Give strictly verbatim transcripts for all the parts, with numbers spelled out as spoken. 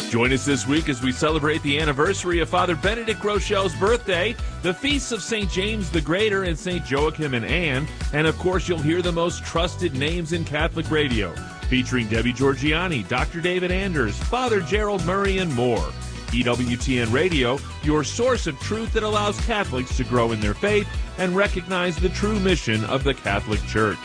Join us this week as we celebrate the anniversary of Father Benedict Rochelle's birthday, the feasts of Saint James the Greater and Saint Joachim and Anne, and of course you'll hear the most trusted names in Catholic radio, featuring Debbie Georgianni, Doctor David Anders, Father Gerald Murray, and more. E W T N Radio, your source of truth that allows Catholics to grow in their faith and recognize the true mission of the Catholic Church.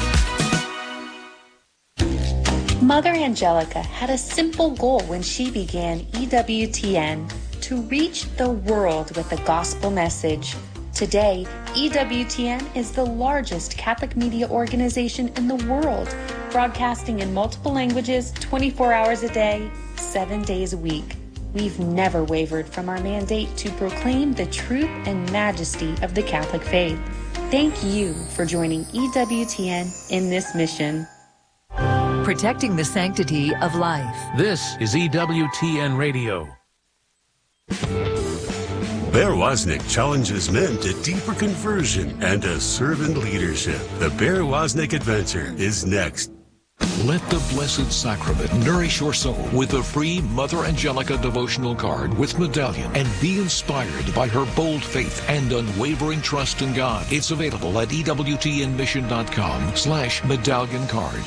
Mother Angelica had a simple goal when she began E W T N, to reach the world with the gospel message. Today, E W T N is the largest Catholic media organization in the world, broadcasting in multiple languages, twenty-four hours a day, seven days a week. We've never wavered from our mandate to proclaim the truth and majesty of the Catholic faith. Thank you for joining E W T N in this mission. Protecting the sanctity of life. This is E W T N Radio. Bear Wozniak challenges men to deeper conversion and to servant leadership. The Bear Wozniak Adventure is next. Let the Blessed Sacrament nourish your soul with a free Mother Angelica devotional card with medallion, and be inspired by her bold faith and unwavering trust in God. It's available at ewtnmission.com slash medallion card.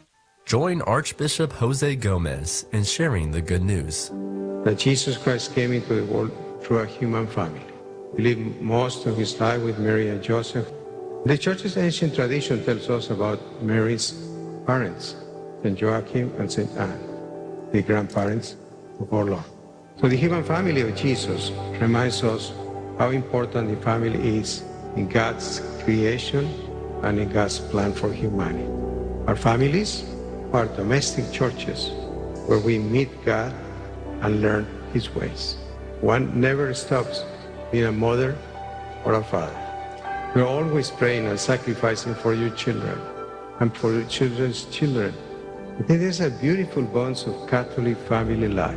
Join Archbishop Jose Gomez in sharing the good news. That Jesus Christ came into the world through a human family. He lived most of his life with Mary and Joseph. The Church's ancient tradition tells us about Mary's parents, Saint Joachim and Saint Anne, the grandparents of our Lord. So the human family of Jesus reminds us how important the family is in God's creation and in God's plan for humanity. Our families are domestic churches where we meet God and learn His ways. One never stops being a mother or a father. We're always praying and sacrificing for your children and for your children's children. I think these are beautiful bonds of Catholic family life,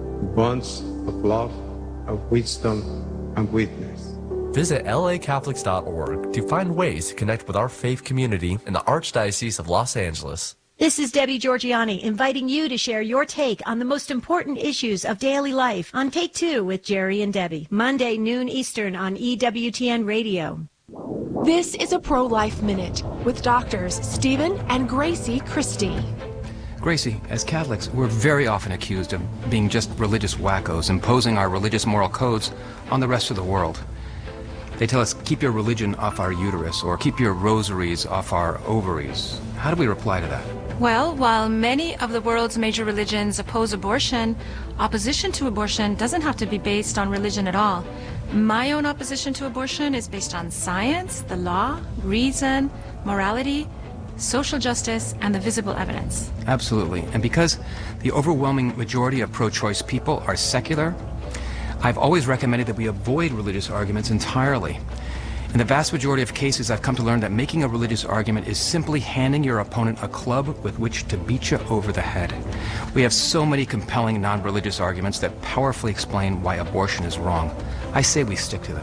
bonds of love, of wisdom, and witness. Visit L A Catholics dot org to find ways to connect with our faith community in the Archdiocese of Los Angeles. This is Debbie Georgianni, inviting you to share your take on the most important issues of daily life on Take Two with Jerry and Debbie, Monday, noon Eastern on E W T N Radio. This is a Pro-Life Minute with doctors Stephen and Gracie Christie. Gracie, as Catholics, we're very often accused of being just religious wackos, imposing our religious moral codes on the rest of the world. They tell us, keep your religion off our uterus, or keep your rosaries off our ovaries. How do we reply to that? Well, while many of the world's major religions oppose abortion, opposition to abortion doesn't have to be based on religion at all. My own opposition to abortion is based on science, the law, reason, morality, social justice, and the visible evidence. Absolutely. And because the overwhelming majority of pro-choice people are secular, I've always recommended that we avoid religious arguments entirely. In the vast majority of cases, I've come to learn that making a religious argument is simply handing your opponent a club with which to beat you over the head. We have so many compelling non-religious arguments that powerfully explain why abortion is wrong. I say we stick to them.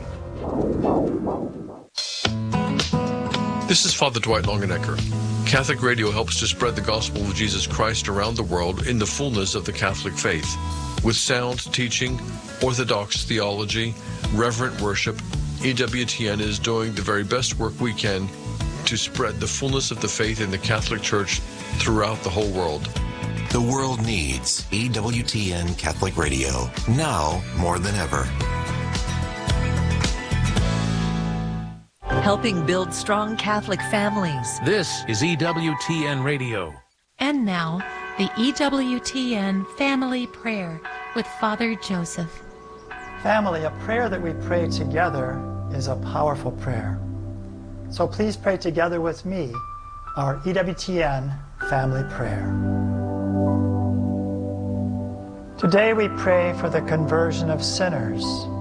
This is Father Dwight Longenecker. Catholic Radio helps to spread the gospel of Jesus Christ around the world in the fullness of the Catholic faith. With sound teaching, orthodox theology, reverent worship, E W T N is doing the very best work we can to spread the fullness of the faith in the Catholic Church throughout the whole world. The world needs E W T N Catholic Radio, now more than ever. Helping build strong Catholic families. This is E W T N Radio. And now, the E W T N Family Prayer with Father Joseph. Family, a prayer that we pray together is a powerful prayer. So please pray together with me our E W T N Family Prayer. Today we pray for the conversion of sinners.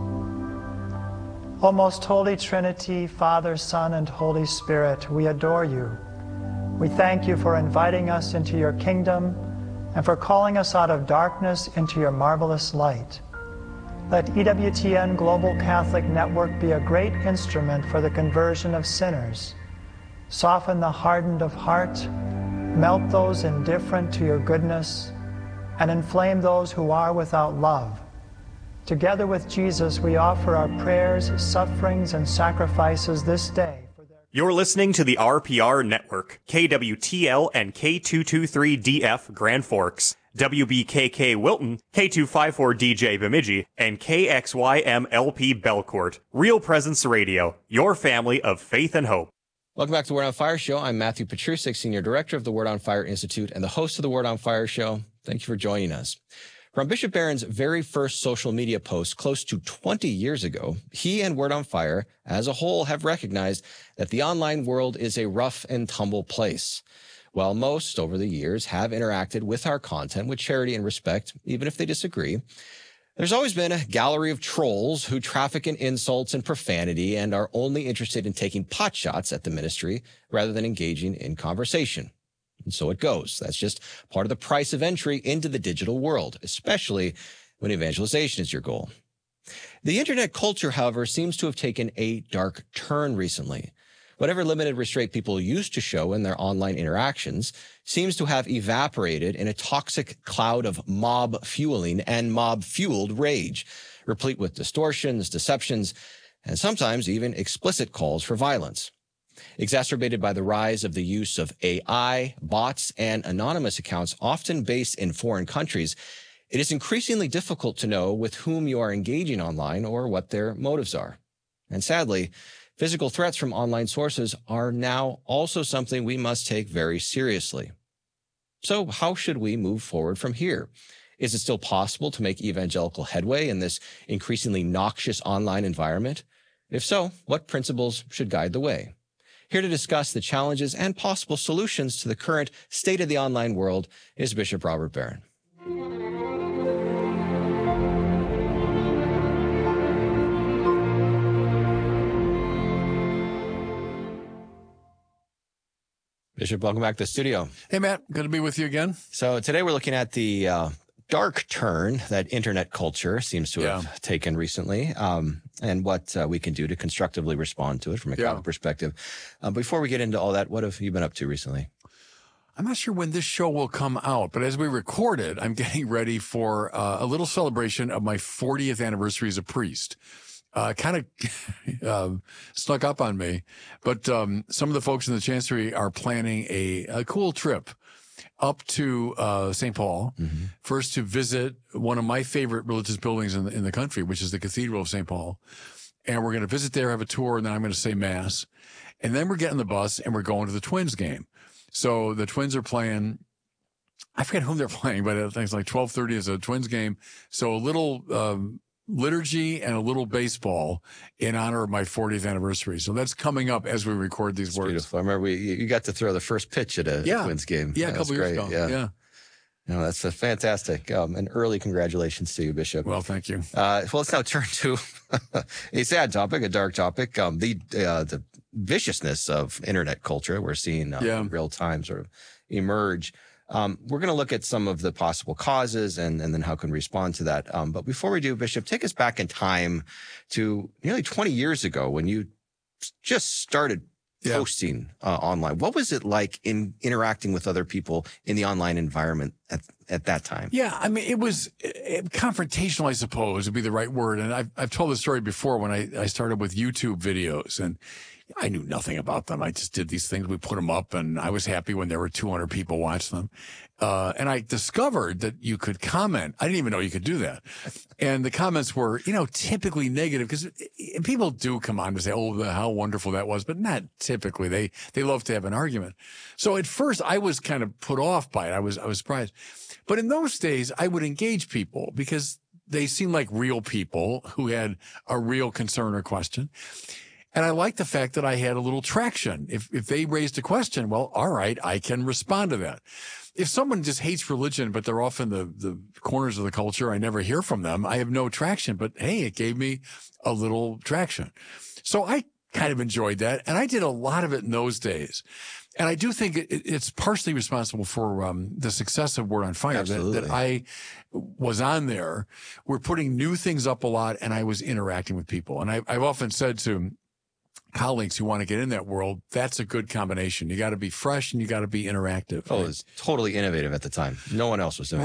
O most holy Trinity, Father, Son, and Holy Spirit, we adore you. We thank you for inviting us into your kingdom and for calling us out of darkness into your marvelous light. Let E W T N Global Catholic Network be a great instrument for the conversion of sinners. Soften the hardened of heart, melt those indifferent to your goodness, and inflame those who are without love. Together with Jesus, we offer our prayers, sufferings, and sacrifices this day. You're listening to the R P R Network, K W T L and K two twenty-three D F Grand Forks, W B K K Wilton, K two fifty-four D J Bemidji, and K X Y M L P Belcourt. Real Presence Radio, your family of faith and hope. Welcome back to the Word on Fire Show. I'm Matthew Petrusik, Senior Director of the Word on Fire Institute and the host of the Word on Fire Show. Thank you for joining us. From Bishop Barron's very first social media post close to twenty years ago, he and Word on Fire as a whole have recognized that the online world is a rough and tumble place. While most over the years have interacted with our content with charity and respect, even if they disagree, there's always been a gallery of trolls who traffic in insults and profanity and are only interested in taking potshots at the ministry rather than engaging in conversation. And so it goes. That's just part of the price of entry into the digital world, especially when evangelization is your goal. The internet culture, however, seems to have taken a dark turn recently. Whatever limited restraint people used to show in their online interactions seems to have evaporated in a toxic cloud of mob-fueling and mob-fueled rage, replete with distortions, deceptions, and sometimes even explicit calls for violence. Exacerbated by the rise of the use of A I, bots, and anonymous accounts often based in foreign countries, it is increasingly difficult to know with whom you are engaging online or what their motives are. And sadly, physical threats from online sources are now also something we must take very seriously. So how should we move forward from here? Is it still possible to make evangelical headway in this increasingly noxious online environment? If so, what principles should guide the way? Here to discuss the challenges and possible solutions to the current state of the online world is Bishop Robert Barron. Bishop, welcome back to the studio. Hey, Matt. Good to be with you again. So today we're looking at the uh, dark turn that internet culture seems to Yeah. have taken recently, um, and what uh, we can do to constructively respond to it from a Yeah. Catholic perspective. Uh, before we get into all that, what have you been up to recently? I'm not sure when this show will come out, but as we record it, I'm getting ready for uh, a little celebration of my fortieth anniversary as a priest. Uh, kind of um, snuck up on me, but um, some of the folks in the chancery are planning a, a cool trip up to uh, Saint Paul, mm-hmm. first to visit one of my favorite religious buildings in the, in the country, which is the Cathedral of Saint Paul. And we're going to visit there, have a tour, and then I'm going to say Mass. And then we're getting the bus and we're going to the Twins game. So the Twins are playing, I forget whom they're playing, but I think it's like twelve thirty is a Twins game. So a little um, liturgy and a little baseball in honor of my fortieth anniversary. So that's coming up as we record these It's words. beautiful. I remember we, you got to throw the first pitch at a Yeah. Twins game. Yeah, a That was couple years great. ago. Yeah. Yeah. No, that's a fantastic. Um, and early congratulations to you, Bishop. Well, thank you. Uh, well, let's now turn to a sad topic, a dark topic. Um, the uh, the viciousness of internet culture we're seeing uh, Yeah. in real time sort of emerge. Um, we're going to look at some of the possible causes and, and then how can we respond to that. Um, but before we do, Bishop, take us back in time to nearly twenty years ago when you just started Yeah. posting uh, online. What was it like in interacting with other people in the online environment at, at that time? Yeah, I mean, it was uh, confrontational, I suppose, would be the right word. And I've, I've told this story before when I, I started with YouTube videos, and I knew nothing about them. I just did these things. We put them up, and I was happy when there were two hundred people watching them. Uh, and I discovered that you could comment. I didn't even know you could do that. And the comments were, you know, typically negative because people do come on to say, oh, the, how wonderful that was, but not typically. They, they love to have an argument. So at first I was kind of put off by it. I was, I was surprised. But in those days I would engage people because they seemed like real people who had a real concern or question. And I liked the fact that I had a little traction. If, if they raised a question, well, all right, I can respond to that. If someone just hates religion, but they're off in the, the corners of the culture, I never hear from them. I have no traction, but hey, it gave me a little traction. So I kind of enjoyed that. And I did a lot of it in those days. And I do think it, it's partially responsible for um, the success of Word on Fire that, that I was on there. We're putting new things up a lot, and I was interacting with people. And I, I've often said to colleagues who want to get in that world, that's a good combination. You got to be fresh and you got to be interactive. Oh, it was totally innovative at the time. No one else was doing it. Right.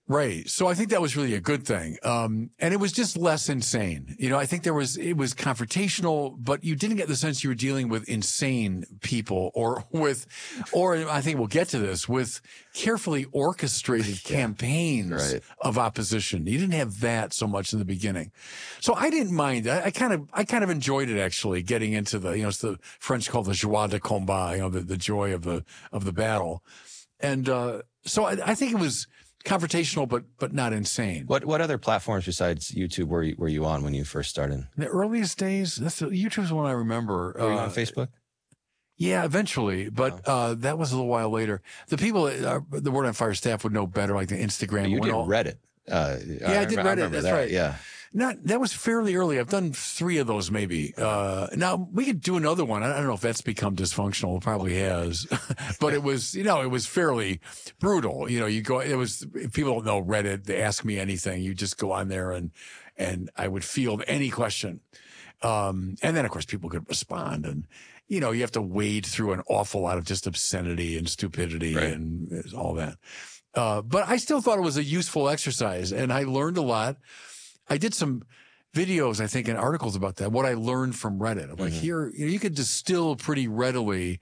Right. So I think that was really a good thing. Um, and it was just less insane. You know, I think there was, it was confrontational, but you didn't get the sense you were dealing with insane people or with, or I think we'll get to this, with carefully orchestrated yeah. campaigns right. of opposition. You didn't have that so much in the beginning. So I didn't mind. I, I kind of, I kind of enjoyed it actually, getting into the, you know, it's the French called the joie de combat, you know, the, the joy of the, of the battle. And, uh, so I, I think it was confrontational, but but not insane. What what other platforms besides YouTube were you, were you on when you first started? In the earliest days, that's the, YouTube's one I remember. Were you uh, on Facebook? Yeah, eventually, but oh. uh, that was a little while later. The people, uh, the Word on Fire staff would know better, like the Instagram. You did all, Reddit. Uh, yeah, I, I did Reddit. That's that, right. Yeah. Not that was fairly early. I've done three of those, maybe. Uh, now we could do another one. I don't know if that's become dysfunctional. It probably has, but it was, you know, it was fairly brutal. You know, you go. It was. If people don't know Reddit, they ask me anything. You just go on there and and I would field any question, um, and then of course people could respond, and you know you have to wade through an awful lot of just obscenity and stupidity right. and all that. Uh, but I still thought it was a useful exercise, and I learned a lot. I did some videos, I think, and articles about that, what I learned from Reddit. I'm like, mm-hmm. here, you know, you could distill pretty readily.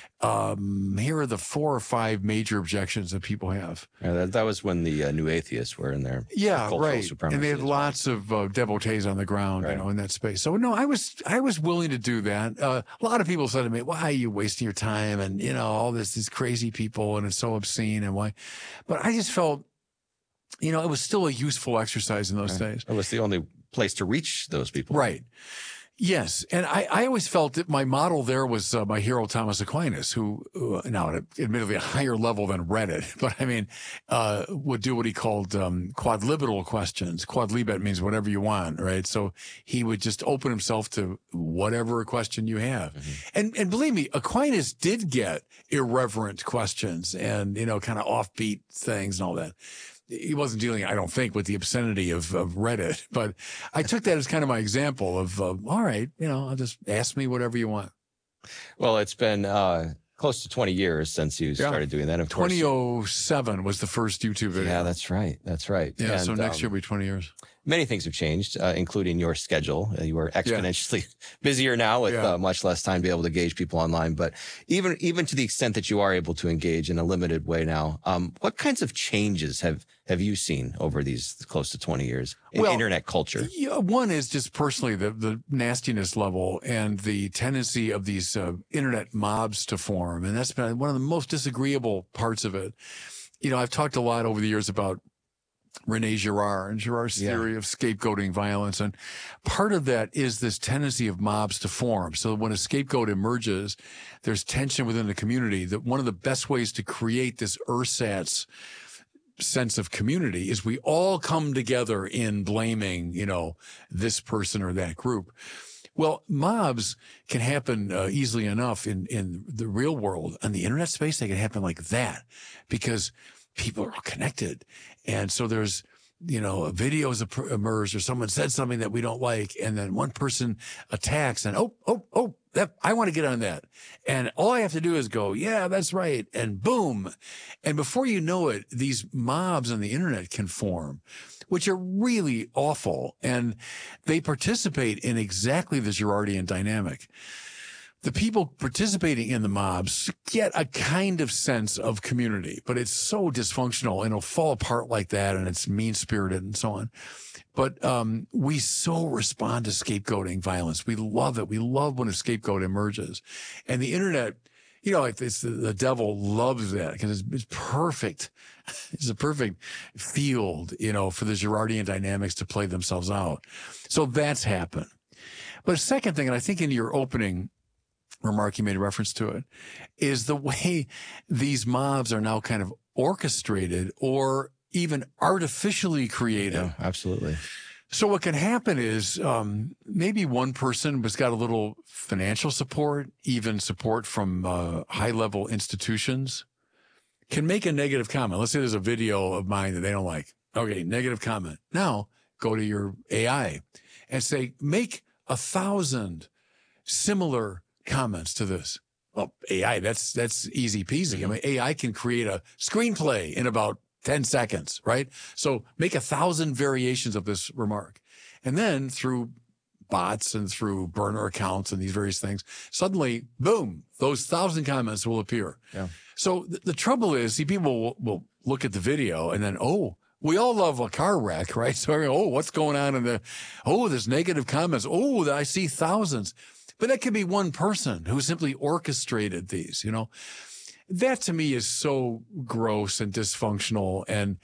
Um, here are the four or five major objections that people have. Yeah, that, that was when the uh, New Atheists were in there. Yeah, right. And they had lots of uh, devotees on the ground, right. you know, in that space. So no, I was, I was willing to do that. Uh, a lot of people said to me, why are you wasting your time? And, you know, all this, these crazy people, and it's so obscene, and why? But I just felt, you know, it was still a useful exercise in those right. days. It was the only place to reach those people. Right. Yes. And I, I always felt that my model there was uh, my hero, Thomas Aquinas, who, uh, now at admittedly a higher level than Reddit, but I mean, uh, would do what he called um, quadlibetal questions. Quadlibet means whatever you want, right? So he would just open himself to whatever question you have. Mm-hmm. And, and believe me, Aquinas did get irreverent questions and, you know, kind of offbeat things and all that. He wasn't dealing, I don't think, with the obscenity of, of Reddit, but I took that as kind of my example of, uh, all right, you know, I'll just ask me whatever you want. Well, it's been uh, close to twenty years since you yeah. started doing that. Of twenty oh seven course, was the first YouTube video. Yeah, that's right. That's right. Yeah, and, so next um, year will be twenty years. Many things have changed, uh, including your schedule. Uh, you are exponentially yeah. busier now with yeah. uh, much less time to be able to engage people online. But even even to the extent that you are able to engage in a limited way now, um, what kinds of changes have have you seen over these close to twenty years in well, internet culture? Yeah, one is just personally the the nastiness level and the tendency of these uh, internet mobs to form, and that's been one of the most disagreeable parts of it. You know, I've talked a lot over the years about Rene Girard and Girard's yeah. theory of scapegoating violence. And part of that is this tendency of mobs to form. So when a scapegoat emerges, there's tension within the community. That one of the best ways to create this ersatz sense of community is we all come together in blaming, you know, this person or that group. Well, mobs can happen uh, easily enough in, in the real world. On the internet space, they can happen like that because people are all connected. And so there's, you know, videos emerge or someone said something that we don't like. And then one person attacks and, oh, oh, oh, that, I want to get on that. And all I have to do is go, yeah, that's right. And boom. And before you know it, these mobs on the internet can form, which are really awful. And they participate in exactly the Girardian dynamic. The people participating in the mobs get a kind of sense of community, but it's so dysfunctional and it'll fall apart like that, and it's mean-spirited and so on. But um we so respond to scapegoating violence. We love it. We love when a scapegoat emerges. And the internet, you know, like this, the devil loves that because it's, it's perfect. It's a perfect field, you know, for the Girardian dynamics to play themselves out. So that's happened. But a second thing, and I think in your opening remark, you made a reference to it, is the way these mobs are now kind of orchestrated or even artificially created. Yeah, absolutely. So what can happen is um, maybe one person has got a little financial support, even support from uh, high-level institutions, can make a negative comment. Let's say there's a video of mine that they don't like. Okay, negative comment. Now go to your A I and say, make a thousand similar comments to this. Well, A I, that's, that's easy peasy. I mean, A I can create a screenplay in about ten seconds, right? So make a thousand variations of this remark. And then through bots and through burner accounts and these various things, suddenly, boom, those thousand comments will appear. Yeah. So th- the trouble is, see, people will, will look at the video and then, oh, we all love a car wreck, right? So, oh, what's going on in the, oh, there's negative comments. Oh, I see thousands. But that could be one person who simply orchestrated these, you know. That to me is so gross and dysfunctional. And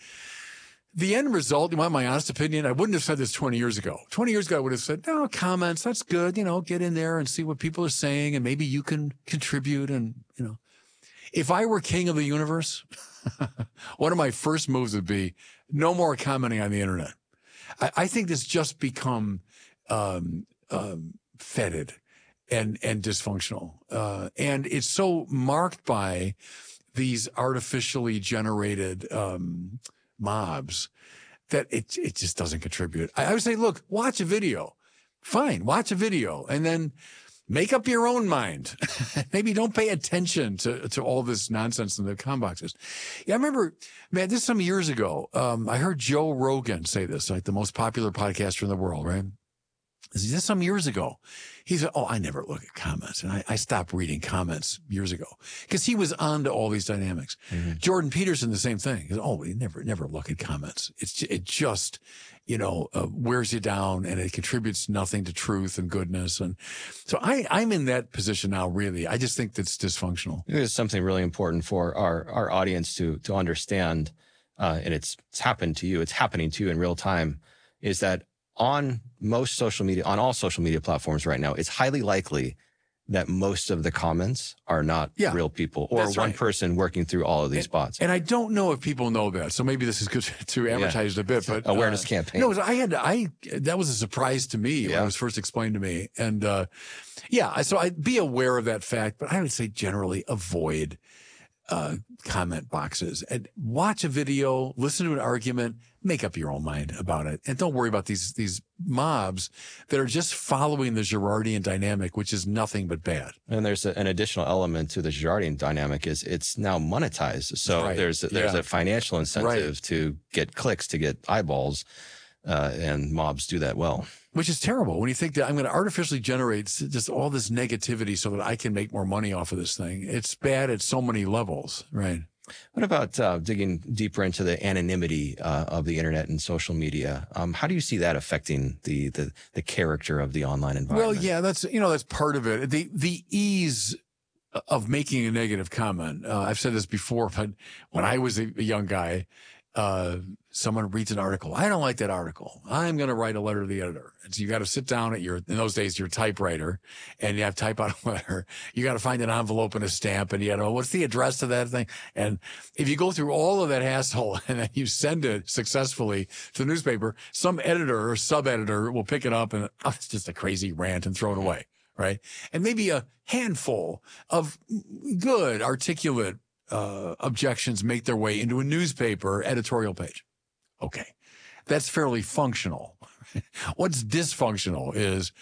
the end result, you want my honest opinion, I wouldn't have said this twenty years ago. twenty years ago, I would have said, no, comments, that's good. You know, get in there and see what people are saying and maybe you can contribute. And, you know, if I were king of the universe, one of my first moves would be no more commenting on the internet. I, I think this just become um, um, fetid and and dysfunctional. Uh, and it's so marked by these artificially generated um, mobs that it it just doesn't contribute. I, I would say, look, watch a video. Fine, watch a video and then make up your own mind. Maybe don't pay attention to, to all this nonsense in the com boxes. Yeah, I remember, man, this some years ago, um, I heard Joe Rogan say this, like the most popular podcaster in the world, right? This is some years ago. He said, oh, I never look at comments. And I, I stopped reading comments years ago because he was on to all these dynamics. Mm-hmm. Jordan Peterson, the same thing. He said, oh, we never, never look at comments. It's, it just, you know, uh, wears you down and it contributes nothing to truth and goodness. And so I, I'm in that position now, really. I just think that's dysfunctional. There's something really important for our, our audience to, to understand. Uh, and it's, it's happened to you. It's happening to you in real time, is that on most social media, on all social media platforms right now, it's highly likely that most of the comments are not yeah, real people or one right. person working through all of these and, bots. And I don't know if people know that. So maybe this is good to advertise yeah. it a bit, but awareness uh, campaign. No, I had, I, that was a surprise to me yeah. when it was first explained to me. And, uh, yeah, so I'd be aware of that fact, but I would say generally avoid, uh, comment boxes and watch a video, listen to an argument, make up your own mind about it. And don't worry about these, these mobs that are just following the Girardian dynamic, which is nothing but bad. And there's a, an additional element to the Girardian dynamic is it's now monetized. So right. there's, there's yeah. a financial incentive right. to get clicks, to get eyeballs, uh, and mobs do that well. Which is terrible when you think that I'm going to artificially generate just all this negativity so that I can make more money off of this thing. It's bad at so many levels, right? What about uh, digging deeper into the anonymity uh, of the internet and social media? Um, how do you see that affecting the, the the character of the online environment? Well, yeah, that's you know that's part of it. The the ease of making a negative comment. Uh, I've said this before, but when I was a, a young guy, uh, someone reads an article. I don't like that article. I'm going to write a letter to the editor. And so you got to sit down at your, in those days, your typewriter, and you have to type out a letter. You got to find an envelope and a stamp, and you got to know what's the address to that thing. And if you go through all of that hassle and then you send it successfully to the newspaper, some editor or sub-editor will pick it up and oh, it's just a crazy rant and throw it away. Right. And maybe a handful of good, articulate, uh, objections make their way into a newspaper editorial page. Okay. That's fairly functional. What's dysfunctional is,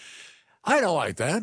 I don't like that.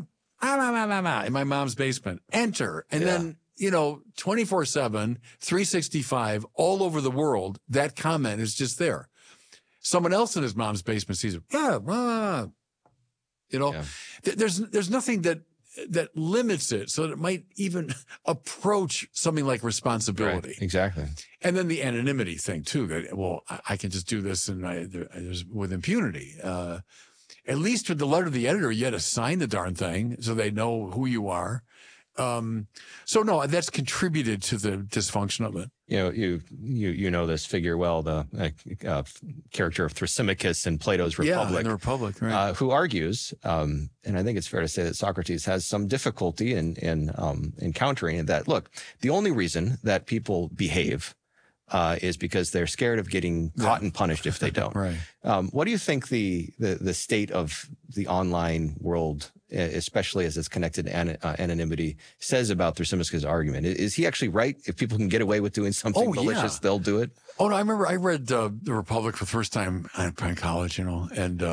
In my mom's basement. Enter. And yeah. then, you know, twenty-four seven, three sixty-five, all over the world, that comment is just there. Someone else in his mom's basement sees it. Yeah, uh, you know, yeah. th- there's, there's nothing that, that limits it so that it might even approach something like responsibility. Right, exactly. And then the anonymity thing too, that, well, I, I can just do this and I, there's with impunity. Uh, at least with the letter to the editor, you had to sign the darn thing so they know who you are. Um, so no, that's contributed to the dysfunction of it. You know, you, you, you know this figure well, the uh, uh, character of Thrasymachus in Plato's Republic. Yeah, in the Republic, right. Uh, who argues, um, and I think it's fair to say that Socrates has some difficulty in, in, um, encountering that, look, the only reason that people behave Uh, is because they're scared of getting caught yeah. and punished if they don't. Right. Um, what do you think the, the, the state of the online world, especially as it's connected to an, uh, anonymity, says about Thrasymachus' argument? Is he actually right? If people can get away with doing something oh, malicious, yeah. they'll do it? Oh, no, I remember I read uh, The Republic for the first time in college, you know, and uh,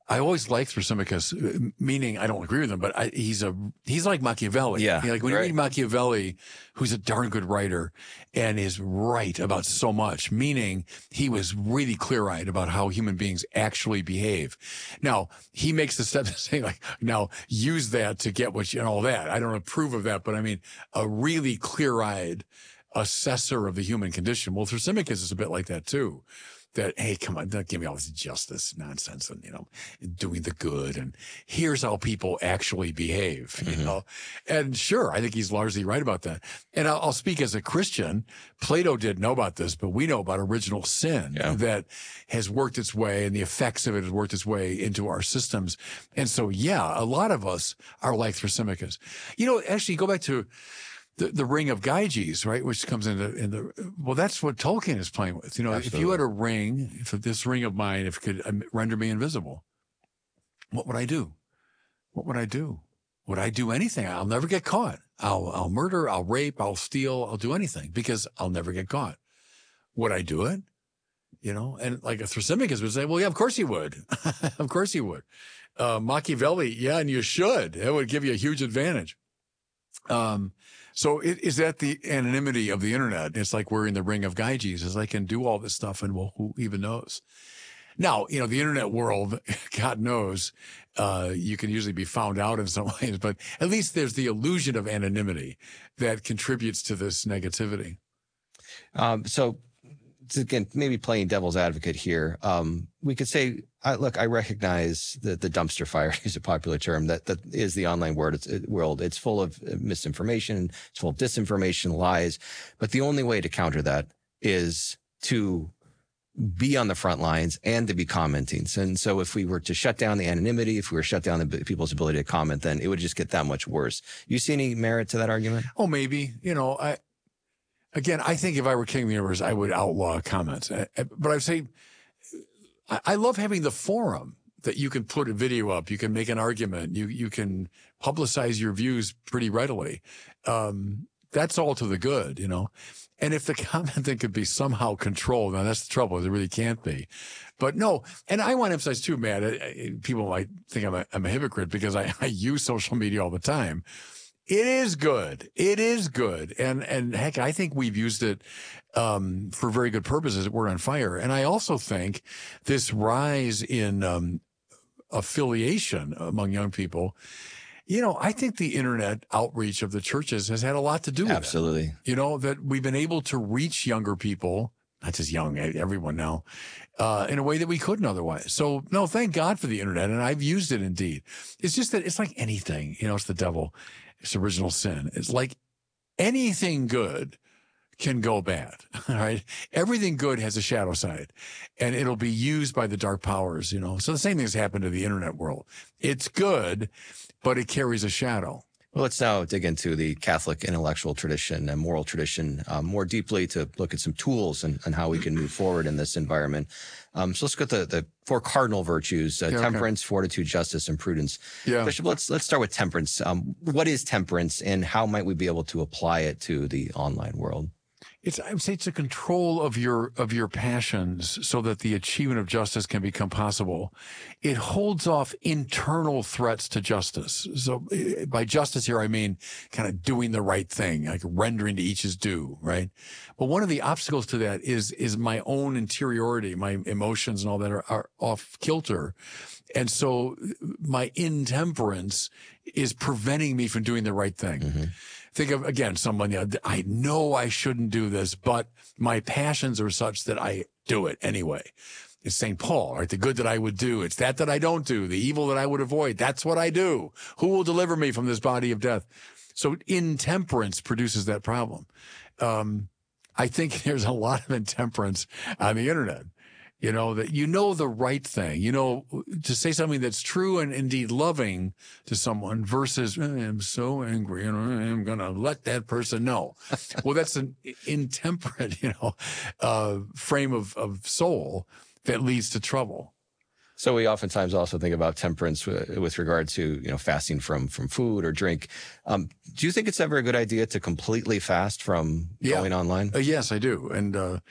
I always liked Thrasymachus, meaning I don't agree with him, but I, he's a he's like Machiavelli. Yeah, You know, like when right. you read Machiavelli, who's a darn good writer and is right about so much, meaning he was really clear-eyed about how human beings actually behave. Now, he makes the step to say, like, now use that to get what you and all that. I don't approve of that, but I mean, a really clear-eyed assessor of the human condition. Well, Thrasymachus is a bit like that too. That, hey, come on, don't give me all this justice nonsense and, you know, doing the good. And here's how people actually behave, you mm-hmm. know. And sure, I think he's largely right about that. And I'll, I'll speak as a Christian. Plato didn't know about this, but we know about original sin yeah. that has worked its way, and the effects of it has worked its way into our systems. And so, yeah, a lot of us are like Thrasymachus. You know, actually, go back to The, the ring of Gyges, right, which comes into in the well, that's what Tolkien is playing with. You know, Absolutely. If you had a ring, if this ring of mine, if it could render me invisible, what would I do? What would I do? Would I do anything? I'll never get caught. I'll I'll murder. I'll rape. I'll steal. I'll do anything because I'll never get caught. Would I do it? You know, and like a Thrasymachus would say, well, yeah, of course he would. Of course he would. Uh, Machiavelli, yeah, and you should. It would give you a huge advantage. Um. So it, is that the anonymity of the internet? It's like we're in the ring of Gyges, as I can do all this stuff, and well, who even knows? Now, you know, the internet world, God knows, uh, you can usually be found out in some ways, but at least there's the illusion of anonymity that contributes to this negativity. Um, so again, maybe playing devil's advocate here, um, we could say, I, look, I recognize that the dumpster fire is a popular term that, that is the online word, it's, it, world. It's full of misinformation. It's full of disinformation, lies. But the only way to counter that is to be on the front lines and to be commenting. And so if we were to shut down the anonymity, if we were to shut down the people's ability to comment, then it would just get that much worse. You see any merit to that argument? Oh, maybe. You know, I, again, I think if I were king of the universe, I would outlaw comments. But I'd say, I love having the forum that you can put a video up, you can make an argument, you you can publicize your views pretty readily. Um, that's all to the good, you know. And if the comment thing could be somehow controlled, now that's the trouble. It really can't be. But no, and I want to emphasize too, Matt, people might think I'm a, I'm a hypocrite because I, I use social media all the time. It is good. It is good. And, and heck, I think we've used it, um, for very good purposes at Word on Fire. And I also think this rise in, um, affiliation among young people, you know, I think the internet outreach of the churches has had a lot to do with it. Absolutely. You know, that we've been able to reach younger people, not just young, everyone now, uh, in a way that we couldn't otherwise. So no, thank God for the internet. And I've used it indeed. It's just that it's like anything, you know, it's the devil. It's original sin. It's like anything good can go bad, all right? Everything good has a shadow side, and it'll be used by the dark powers, you know? So the same thing has happened to the internet world. It's good, but it carries a shadow. Well, let's now dig into the Catholic intellectual tradition and moral tradition um, more deeply to look at some tools and, and how we can move forward in this environment. Um, so let's go to the, the four cardinal virtues, uh, yeah, temperance, okay. fortitude, justice, and prudence. Yeah. Bishop, let's, let's start with temperance. Um, what is temperance, and how might we be able to apply it to the online world? It's, I would say it's a control of your, of your passions so that the achievement of justice can become possible. It holds off internal threats to justice. So by justice here, I mean kind of doing the right thing, like rendering to each his due, right? But one of the obstacles to that is, is my own interiority, my emotions and all that are, are off kilter. And so my intemperance is preventing me from doing the right thing. Mm-hmm. Think of, again, someone, you know, I know I shouldn't do this, but my passions are such that I do it anyway. It's Saint Paul, right? The good that I would do. It's that that I don't do. The evil that I would avoid. That's what I do. Who will deliver me from this body of death? So intemperance produces that problem. Um, I think there's a lot of intemperance on the internet. You know, that you know the right thing, you know, to say something that's true and indeed loving to someone versus, I am so angry and I'm going to let that person know. Well, that's an intemperate, you know, uh, frame of, of soul that leads to trouble. So we oftentimes also think about temperance with, with regard to, you know, fasting from, from food or drink. Um, do you think it's ever a good idea to completely fast from yeah. going online? Uh, yes, I do. And, uh,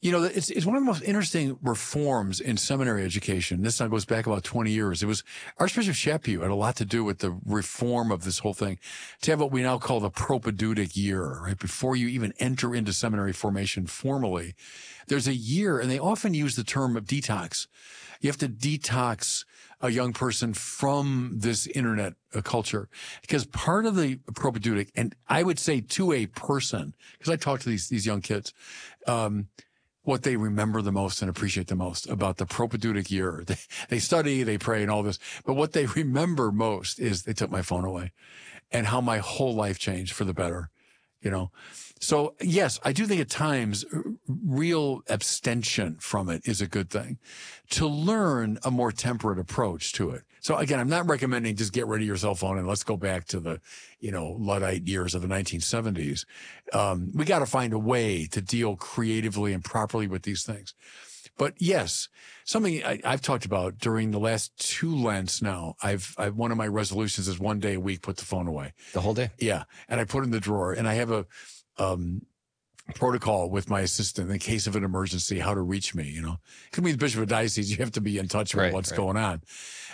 You know, it's it's one of the most interesting reforms in seminary education. This now goes back about twenty years. It was Archbishop Chaput had a lot to do with the reform of this whole thing, to have what we now call the propedeutic year, right? Before you even enter into seminary formation formally, there's a year, and they often use the term of detox. You have to detox a young person from this internet uh, culture, because part of the propedeutic, and I would say to a person, because I talk to these these young kids, um, what they remember the most and appreciate the most about the propedeutic year. They, they study, they pray and all this, but what they remember most is they took my phone away and how my whole life changed for the better, you know? So yes, I do think at times real abstention from it is a good thing, to learn a more temperate approach to it. So again, I'm not recommending just get rid of your cell phone and let's go back to the, you know, Luddite years of the nineteen seventies. Um, we got to find a way to deal creatively and properly with these things. But yes, something I, I've talked about during the last two Lents now, I've, I've, one of my resolutions is one day a week, put the phone away. The whole day? Yeah. And I put it in the drawer, and I have a, um, protocol with my assistant in case of an emergency, how to reach me, you know. Could be the bishop of diocese, you have to be in touch with Right, what's right. going on.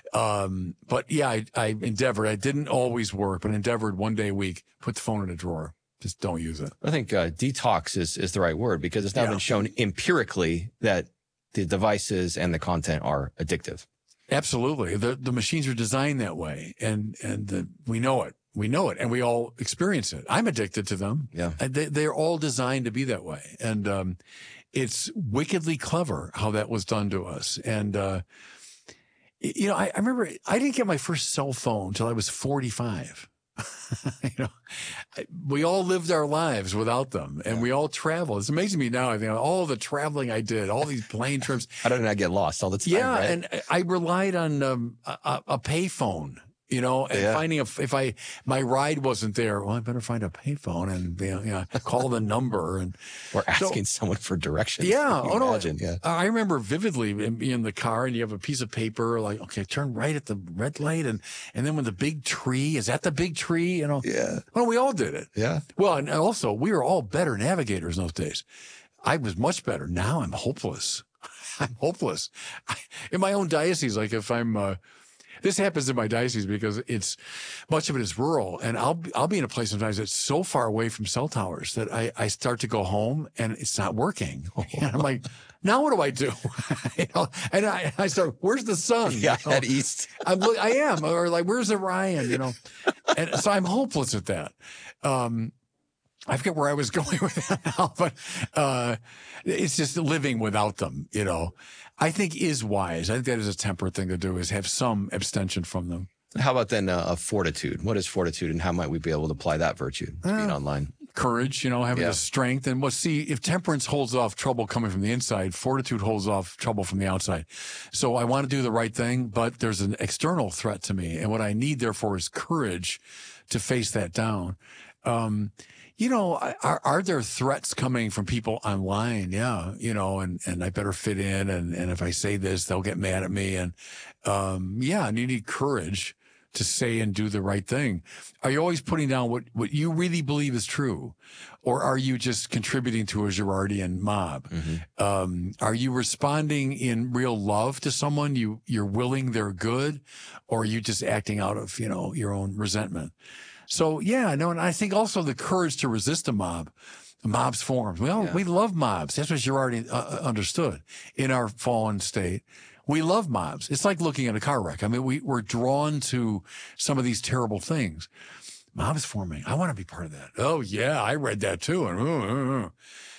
Um, but yeah, I, I endeavored, I didn't always work, but endeavored one day a week, put the phone in a drawer. Just don't use it. I think uh, detox is, is the right word, because it's now Yeah. been shown empirically that the devices and the content are addictive. Absolutely. The, the machines are designed that way, and, and the, we know it. We know it, and we all experience it. I'm addicted to them. Yeah. And they, they're all designed to be that way. And, um, it's wickedly clever how that was done to us. And, uh, you know, I, I remember I didn't get my first cell phone until I was forty-five. You know, I, we all lived our lives without them, and we all traveled. It's amazing to me now. I think all the traveling I did, all these plane trips. How did I get lost all the time? Yeah, right? and I relied on um, a, a a payphone. You know, and Yeah. finding a, if I, my ride wasn't there, well, I better find a payphone and, you know, you know, call the number and. Or asking someone for directions. Yeah. Can you Oh, no. imagine? Yeah. I remember vividly in, in the car, and you have a piece of paper, like, okay, turn right at the red light. And, and then when the big tree, is that the big tree? You know? Yeah. Well, we all did it. Yeah. Well, and also we were all better navigators in those days. I was much better. Now I'm hopeless. I'm hopeless. I, in my own diocese, like if I'm, uh, this happens in my diocese because it's much of it is rural, and I'll I'll be in a place sometimes that's so far away from cell towers that I, I start to go home and it's not working. And I'm like, now what do I do? You know, and I, I start, where's the sun? Yeah, You know? at east. I'm look, I am, or like, where's Orion? You know, and so I'm hopeless at that. Um, I forget where I was going with that now, but uh, it's just living without them, you know, I think is wise. I think that is a temperate thing to do, is have some abstention from them. How about then uh, fortitude? What is fortitude, and how might we be able to apply that virtue to being Uh, online? Courage, you know, having Yeah. the strength. And well, see, if temperance holds off trouble coming from the inside, fortitude holds off trouble from the outside. So I want to do the right thing, but there's an external threat to me. And what I need, therefore, is courage to face that down. Um, You know, are, are there threats coming from people online? Yeah. You know, and, and I better fit in. And, and if I say this, they'll get mad at me. And, um, yeah, and you need courage to say and do the right thing. Are you always putting down what, what you really believe is true? Or are you just contributing to a Girardian mob? Mm-hmm. Um, are you responding in real love to someone? You, you're willing they're good, or are you just acting out of, you know, your own resentment? So yeah, no, and I think also the courage to resist a mob, a mob's forms. Well, Yeah. we love mobs. That's what Girardi uh, understood in our fallen state. We love mobs. It's like looking at a car wreck. I mean, we, we're drawn to some of these terrible things. Mobs forming. I want to be part of that. Oh yeah, I read that too. And uh, uh,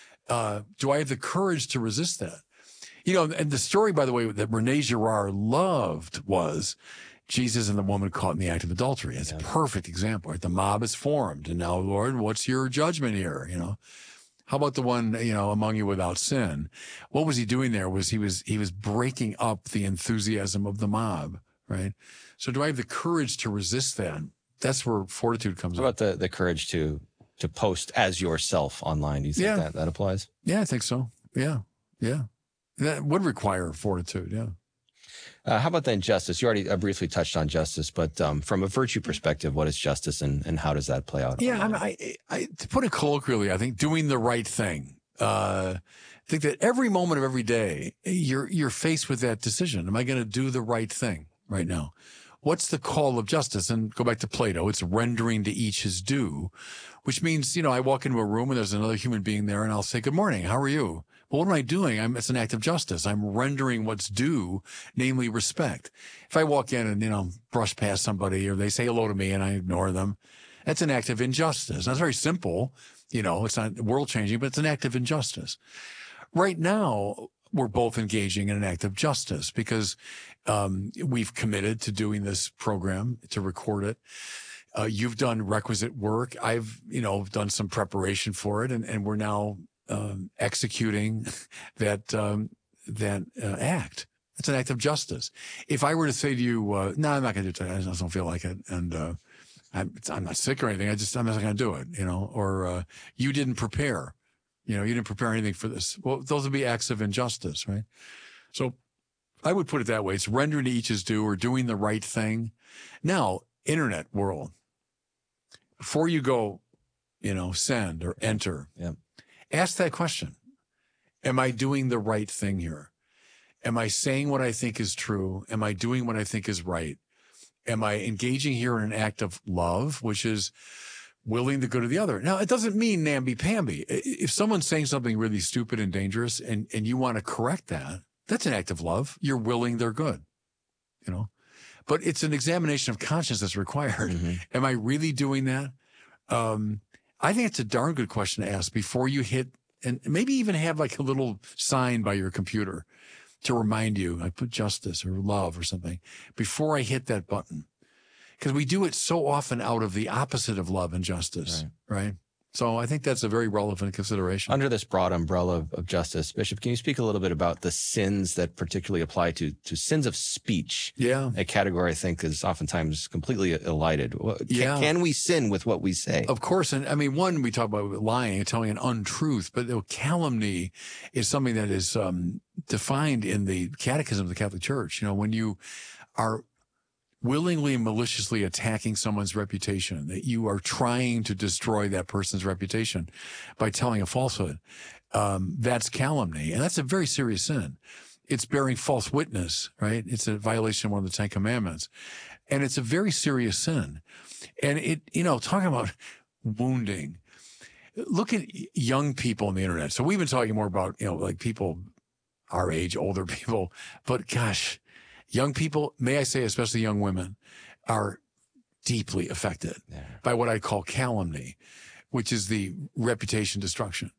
uh, do I have the courage to resist that? You know, and the story, by the way, that Rene Girard loved was Jesus and the woman caught in the act of adultery. It's a perfect example, right? The mob is formed. And now, Lord, what's your judgment here? You know, how about the one, you know, among you without sin? What was he doing there? Was he was, he was breaking up the enthusiasm of the mob, right? So do I have the courage to resist that? That's where fortitude comes How up. about the, the courage to, to post as yourself online? Do you think Yeah. that, that applies? Yeah, I think so. Yeah. Yeah. That would require fortitude. Yeah. Uh, how about then justice? You already uh, briefly touched on justice, but um, from a virtue perspective, what is justice, and, and how does that play out? Yeah, I, mean, I, I, to put it colloquially, I think doing the right thing. Uh, think that every moment of every day, you're, you're faced with that decision. Am I going to do the right thing right now? What's the call of justice? And go back to Plato. It's rendering to each his due, which means, you know, I walk into a room and there's another human being there and I'll say, good morning. How are you? Well, what am I doing? I'm, it's an act of justice. I'm rendering what's due, namely respect. If I walk in and, you know, brush past somebody or they say hello to me and I ignore them, that's an act of injustice. That's very simple. You know, it's not world changing, but it's an act of injustice. Right now, we're both engaging in an act of justice because um, we've committed to doing this program, to record it. Uh, you've done requisite work. I've, you know, done some preparation for it, and, and we're now um, executing that um, that uh, act. It's an act of justice. If I were to say to you, uh, no, I'm not going to do it, I just don't feel like it, and uh, I'm, I'm not sick or anything, I just, I'm not going to do it, you know, or uh, you didn't prepare. You know, you didn't prepare anything for this. Well, those would be acts of injustice, right? So I would put it that way. It's rendering to each his due or doing the right thing. Now, internet world, before you go, you know, send or enter, yeah. ask that question. Am I doing the right thing here? Am I saying what I think is true? Am I doing what I think is right? Am I engaging here in an act of love, which is willing the good of the other? Now, it doesn't mean namby-pamby. If someone's saying something really stupid and dangerous and, and you want to correct that, that's an act of love. You're willing their good, you know? But it's an examination of conscience that's required. Mm-hmm. Am I really doing that? Um, I think it's a darn good question to ask before you hit, and maybe even have like a little sign by your computer to remind you, I put justice or love or something, before I hit that button. Because we do it so often out of the opposite of love and justice, right. right? So I think that's a very relevant consideration. Under this broad umbrella of, of justice, Bishop, can you speak a little bit about the sins that particularly apply to, to sins of speech? Yeah. A category I think is oftentimes completely elided. Can, yeah. can we sin with what we say? Of course. And I mean, one, we talk about lying and telling an untruth, but calumny is something that is um, defined in the Catechism of the Catholic Church. You know, when you are willingly and maliciously attacking someone's reputation, that you are trying to destroy that person's reputation by telling a falsehood, um, that's calumny. And that's a very serious sin. It's bearing false witness, right? It's a violation of one of the Ten Commandments. And it's a very serious sin. And it, you know, talking about wounding, look at young people on the internet. So we've been talking more about, you know, like people our age, older people, but gosh, young people, may I say, especially young women, are deeply affected yeah. by what I call calumny, which is the reputation destruction.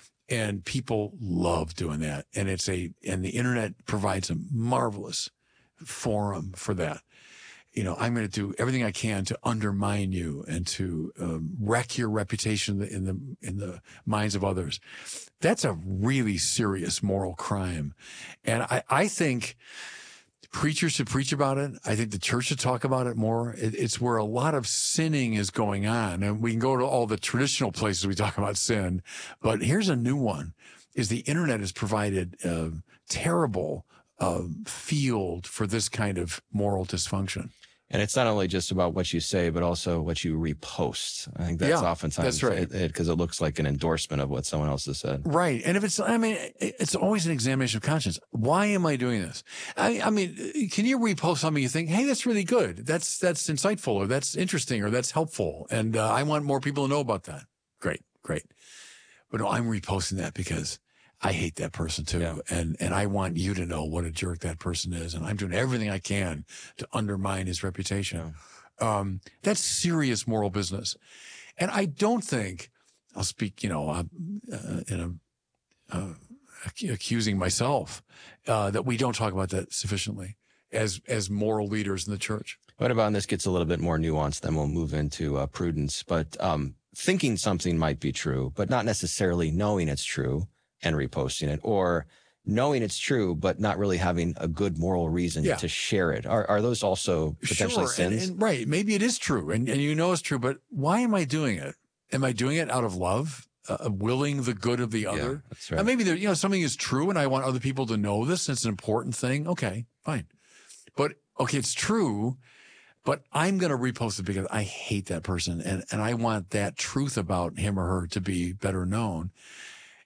And people love doing that. And it's a, and the internet provides a marvelous forum for that. You know, I'm going to do everything I can to undermine you and to um, wreck your reputation in the, in the minds of others. That's a really serious moral crime. And I, I think preachers should preach about it. I think the church should talk about it more. It, it's where a lot of sinning is going on. And we can go to all the traditional places we talk about sin. But here's a new one, is the internet has provided a terrible uh, field for this kind of moral dysfunction. And it's not only just about what you say, but also what you repost. I think that's yeah, oftentimes that's right. it, because it, it looks like an endorsement of what someone else has said. Right. And if it's, I mean, it's always an examination of conscience. Why am I doing this? I, I mean, can you repost something you think, hey, that's really good. That's, that's insightful, or that's interesting, or that's helpful. And uh, I want more people to know about that. Great. Great. But no, I'm reposting that because I hate that person too. Yeah. And, and I want you to know what a jerk that person is. And I'm doing everything I can to undermine his reputation. Yeah. Um, that's serious moral business. And I don't think, I'll speak, you know, uh, uh, in a, uh, accusing myself, uh, that we don't talk about that sufficiently as, as moral leaders in the church. What about, and this gets a little bit more nuanced, then we'll move into uh, prudence, but, um, thinking something might be true, but not necessarily knowing it's true and reposting it, or knowing it's true, but not really having a good moral reason yeah. to share it. Are, are those also potentially sure. sins? And, and, right. Maybe it is true. And, and you know it's true, but why am I doing it? Am I doing it out of love, uh, willing the good of the other? Yeah, that's right. And maybe there, you know, something is true and I want other people to know this. And it's an important thing. Okay, fine. But okay, it's true, but I'm going to repost it because I hate that person. And, and I want that truth about him or her to be better known.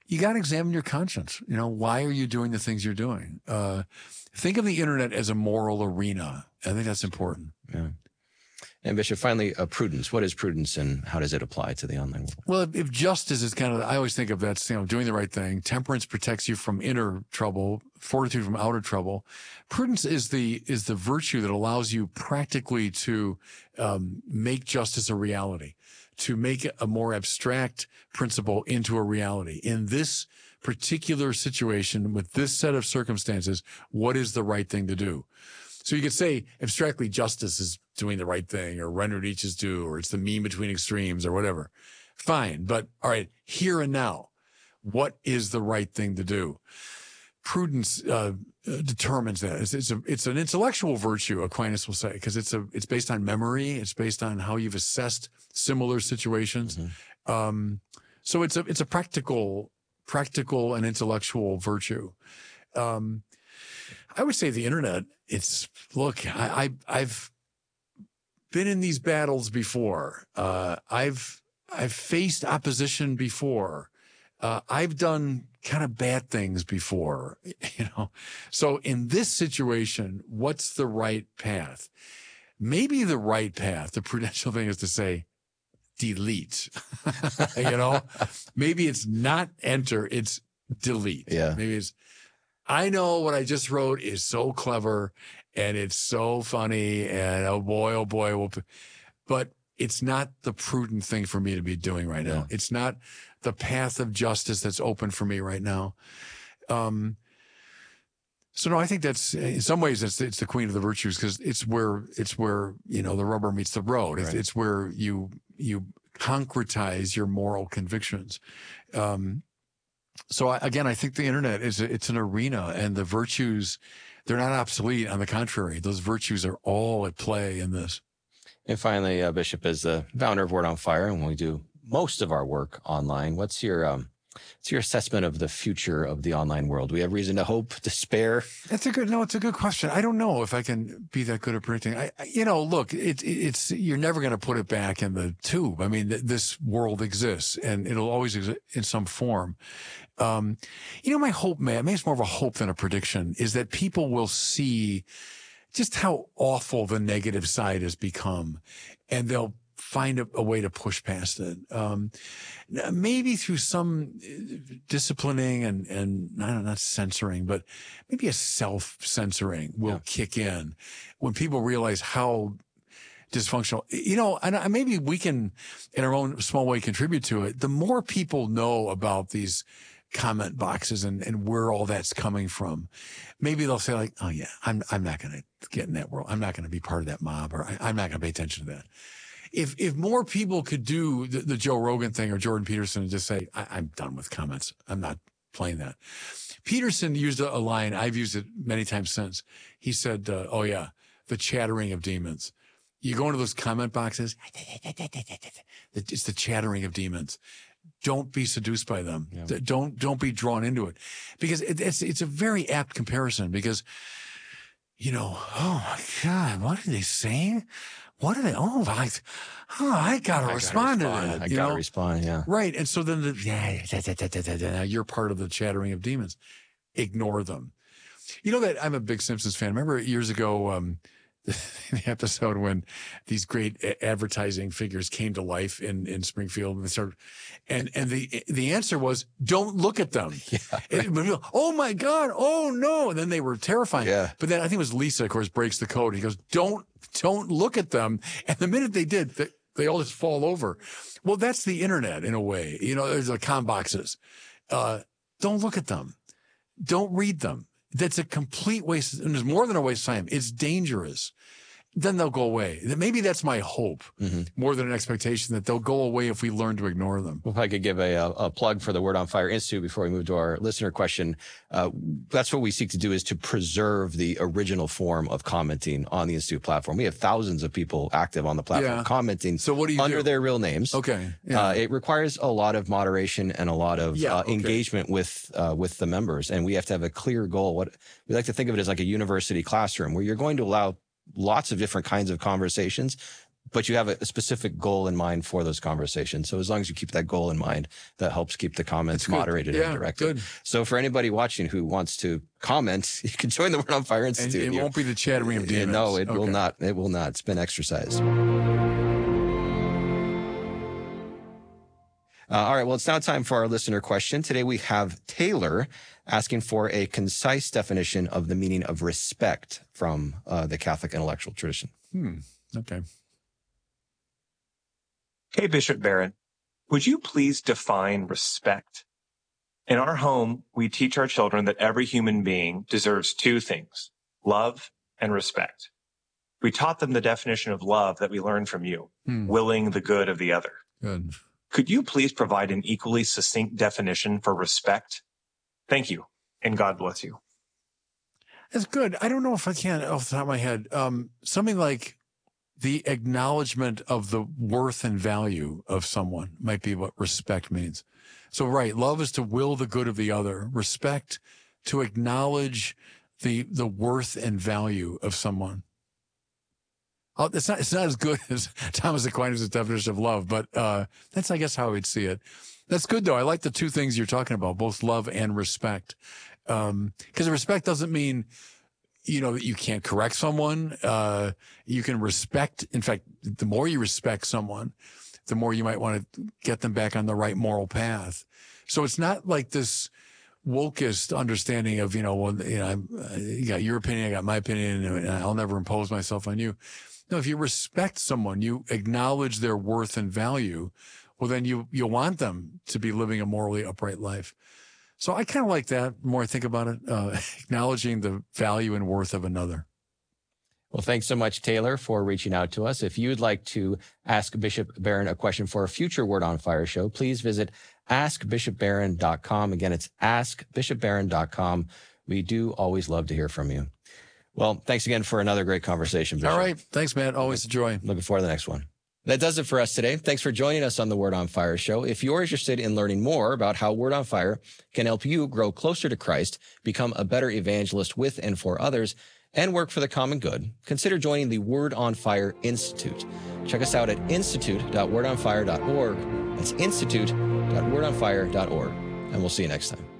you got to examine your conscience. You know, why are you doing the things you're doing? Uh, think of the internet as a moral arena. I think that's important. Yeah. And Bishop, finally, uh, prudence. What is prudence and how does it apply to the online world? Well, if, if justice is kind of, I always think of that, you know, doing the right thing. Temperance protects you from inner trouble, fortitude from outer trouble. Prudence is the, is the virtue that allows you practically to, um, make justice a reality, to make a more abstract principle into a reality. In this particular situation, with this set of circumstances, what is the right thing to do? So you could say abstractly justice is doing the right thing, or render each his due, or it's the mean between extremes, or whatever. Fine. But all right, here and now, what is the right thing to do? Prudence uh, determines that. It's, it's, a, it's an intellectual virtue, Aquinas will say, because it's a it's based on memory. It's based on how you've assessed similar situations. Mm-hmm. Um, so it's a it's a practical practical and intellectual virtue. Um, I would say the internet. It's look. I, I I've been in these battles before. Uh, I've I've faced opposition before. Uh, I've done kind of bad things before, you know. So in this situation, what's the right path? Maybe the right path, the prudential thing is to say, delete, you know. Maybe it's not enter, it's delete. Yeah. Maybe it's, I know what I just wrote is so clever and it's so funny and oh boy, oh boy, we'll, but it's not the prudent thing for me to be doing right now. Yeah. It's not the path of justice that's open for me right now. Um, so no, I think that's in some ways it's, it's the queen of the virtues because it's where, it's where, you know, the rubber meets the road. Right. It's, it's where you, you concretize your moral convictions. Um, so I, again, I think the internet is, a, it's an arena and the virtues, they're not obsolete. On the contrary, those virtues are all at play in this. And finally, uh, Bishop, as the founder of Word on Fire, and we do most of our work online, what's your um, what's your assessment of the future of the online world? Do we have reason to hope, despair? That's a good, no, it's a good question. I don't know if I can be that good at predicting. I, I you know, look, it, it, it's, you're never going to put it back in the tube. I mean, th- this world exists and it'll always exist in some form. Um, you know, my hope, man, maybe it's more of a hope than a prediction, is that people will see just how awful the negative side has become, and they'll find a, a way to push past it. Um, maybe through some disciplining and, and I don't know, not censoring, but maybe a self-censoring will yeah. kick in when people realize how dysfunctional, you know, and maybe we can, in our own small way, contribute to it. The more people know about these comment boxes and, and where all that's coming from, maybe they'll say like, oh yeah, I'm, I'm not going to get in that world. I'm not going to be part of that mob, or I, I'm not going to pay attention to that. If, if more people could do the, the Joe Rogan thing or Jordan Peterson and just say, I, I'm done with comments. I'm not playing that. Peterson used a, a line. I've used it many times since. He said, uh, oh yeah, the chattering of demons. You go into those comment boxes. It's the chattering of demons. Don't be seduced by them. Yeah. Don't, don't be drawn into it, because it, it's, it's a very apt comparison because, you know, oh my God, what are they saying? What are they? Oh, I, oh, I gotta I respond gotta to respond. that. I you gotta know? respond. Yeah. Right. And so then the, yeah, da, da, da, da, da, da, you're part of the chattering of demons. Ignore them. You know that I'm a big Simpsons fan. Remember years ago, um, the episode when these great advertising figures came to life in, in Springfield and they started, and, and the, the answer was, don't look at them. Yeah, right. it, oh my God. Oh no. And then they were terrifying. Yeah. But then I think it was Lisa, of course, breaks the code. He goes, don't, don't look at them. And the minute they did, they, they all just fall over. Well, that's the internet in a way. You know, there's the com boxes. Uh, don't look at them. Don't read them. That's a complete waste. And there's more than a waste of time. It's dangerous. Then they'll go away. Maybe that's my hope, mm-hmm. more than an expectation that they'll go away if we learn to ignore them. Well, if I could give a, a plug for the Word on Fire Institute before we move to our listener question. Uh, that's what we seek to do, is to preserve the original form of commenting on the Institute platform. We have thousands of people active on the platform, yeah. commenting so what do you under do? their real names. Okay. Yeah. Uh, it requires a lot of moderation and a lot of yeah, uh, okay. engagement with uh, with the members. And we have to have a clear goal. What we like to think of it as like a university classroom where you're going to allow lots of different kinds of conversations, but you have a specific goal in mind for those conversations. So as long as you keep that goal in mind, that helps keep the comments moderated yeah, and directed. Good. So for anybody watching who wants to comment, you can join the Word on Fire Institute. And it won't be the chattering of demons. No, it okay. will not. It will not. It's been exercised. Uh, all right, well, it's now time for our listener question. Today we have Taylor asking for a concise definition of the meaning of respect from uh, the Catholic intellectual tradition. Hmm. Okay. Hey, Bishop Barron, would you please define respect? In our home, we teach our children that every human being deserves two things, love and respect. We taught them the definition of love that we learned from you, hmm. willing the good of the other. Good. Could you please provide an equally succinct definition for respect? Thank you, and God bless you. That's good. I don't know if I can off the top of my head. Um, something like the acknowledgement of the worth and value of someone might be what respect means. So, right, love is to will the good of the other. Respect, to acknowledge the the worth and value of someone. Oh, it's not, it's not as good as Thomas Aquinas' definition of love, but uh, that's, I guess, how we'd see it. That's good, though. I like the two things you're talking about, both love and respect. Um, because respect doesn't mean, you know, that you can't correct someone. Uh, you can respect. In fact, the more you respect someone, the more you might want to get them back on the right moral path. So it's not like this wokest understanding of, you know, well, you know, I'm, uh, you got your opinion, I got my opinion, and I'll never impose myself on you. No, if you respect someone, you acknowledge their worth and value, well, then you, you want them to be living a morally upright life. So I kind of like that. The more I think about it, uh, acknowledging the value and worth of another. Well, thanks so much, Taylor, for reaching out to us. If you'd like to ask Bishop Barron a question for a future Word on Fire show, please visit ask bishop barron dot com. Again, it's ask bishop barron dot com. We do always love to hear from you. Well, thanks again for another great conversation, Bishop. All right. Thanks, man. Always a joy. Looking forward to the next one. That does it for us today. Thanks for joining us on the Word on Fire show. If you're interested in learning more about how Word on Fire can help you grow closer to Christ, become a better evangelist with and for others, and work for the common good, consider joining the Word on Fire Institute. Check us out at institute dot word on fire dot org. That's institute dot word on fire dot org. And we'll see you next time.